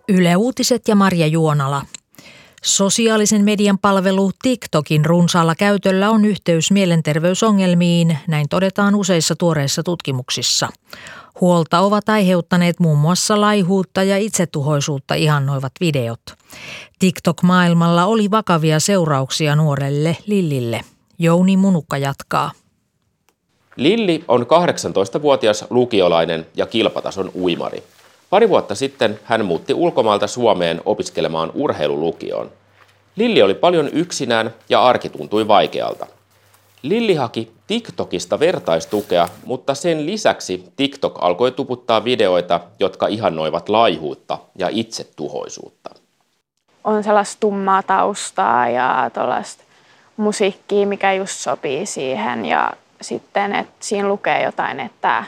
Yle Uutiset ja Marja Juonala. Sosiaalisen median palvelu TikTokin runsaalla käytöllä on yhteys mielenterveysongelmiin, näin todetaan useissa tuoreissa tutkimuksissa. Huolta ovat aiheuttaneet muun muassa laihuutta ja itsetuhoisuutta ihannoivat videot. TikTok-maailmalla oli vakavia seurauksia nuorelle Lillille. Jouni Munukka jatkaa. Lilli on 18-vuotias lukiolainen ja kilpatason uimari. Pari vuotta sitten hän muutti ulkomailta Suomeen opiskelemaan urheilulukioon. Lilli oli paljon yksinään ja arki tuntui vaikealta. Lilli haki TikTokista vertaistukea, mutta sen lisäksi TikTok alkoi tuputtaa videoita, jotka ihannoivat laihuutta ja itsetuhoisuutta. On sellaista tummaa taustaa ja tuollaista musiikkia, mikä just sopii siihen. Ja sitten, että siinä lukee jotain, että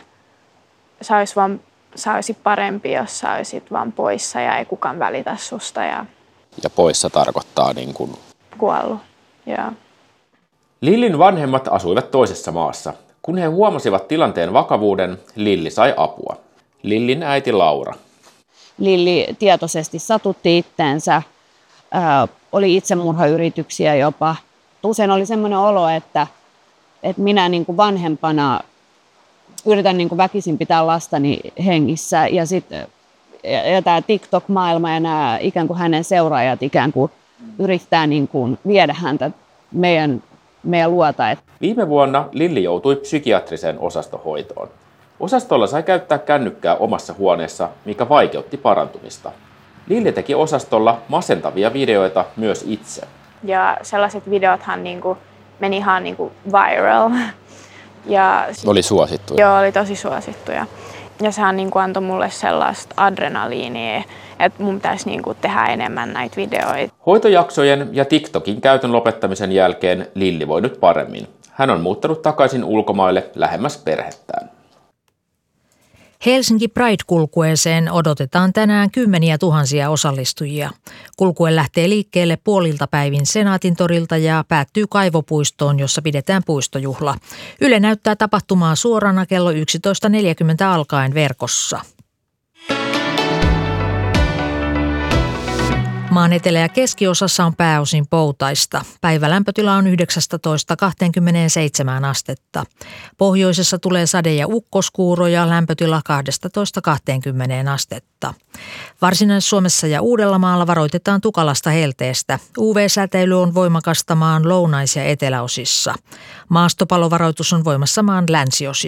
sä olisit parempi, jos sä olisit vaan poissa ja ei kukaan välitä susta. Ja poissa tarkoittaa niin kuin kuollut, joo. Lillin vanhemmat asuivat toisessa maassa. Kun he huomasivat tilanteen vakavuuden, Lilli sai apua. Lillin äiti Laura. Lilli tietoisesti satutti itteensä, oli itsemurhayrityksiä jopa. Usein oli semmoinen olo, että minä niin kuin vanhempana yritän niin kuin väkisin pitää lastani hengissä. Ja sitten tämä TikTok-maailma ja nämä ikään kuin hänen seuraajat ikään kuin yrittää niin kuin viedä häntä meidän luota. Viime vuonna Lilli joutui psykiatriseen osastohoitoon. Osastolla sai käyttää kännykkää omassa huoneessa, mikä vaikeutti parantumista. Lilli teki osastolla masentavia videoita myös itse. Ja sellaiset videothan meni ihan viral. Ja oli suosittuja. Joo, oli tosi suosittuja. Ja sehän antoi mulle sellaista adrenaliinia, että mun pitäisi tehdä enemmän näitä videoita. Hoitojaksojen ja TikTokin käytön lopettamisen jälkeen Lilli voi nyt paremmin. Hän on muuttanut takaisin ulkomaille lähemmäs perhettään. Helsinki Pride-kulkueeseen odotetaan tänään kymmeniä tuhansia osallistujia. Kulkue lähtee liikkeelle puolilta päivin Senaatintorilta ja päättyy Kaivopuistoon, jossa pidetään puistojuhla. Yle näyttää tapahtumaa suorana kello 11.40 alkaen verkossa. Maan etelä- ja keskiosassa on pääosin poutaista. Päivälämpötila on 19–27 astetta. Pohjoisessa tulee sade- ja ukkoskuuroja, lämpötila 12–20 astetta. Varsinais-Suomessa ja Uudellamaalla varoitetaan tukalasta helteestä. UV-säteily on voimakasta maan lounais- ja eteläosissa. Maastopalovaroitus on voimassa maan länsiosissa.